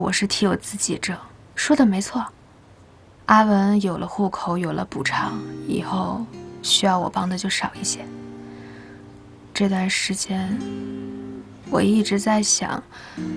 我是替我自己挣，说的没错。阿文有了户口，有了补偿，以后需要我帮的就少一些。这段时间，我一直在想，